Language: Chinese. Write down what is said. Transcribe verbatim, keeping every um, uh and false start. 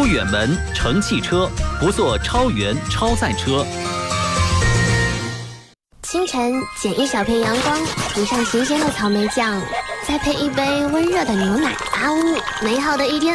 出远门乘汽车，不坐超员超载车。 清晨捡一小片阳光，涂上新鲜的草莓酱，再配一杯温热的牛奶，啊呜，美好的一天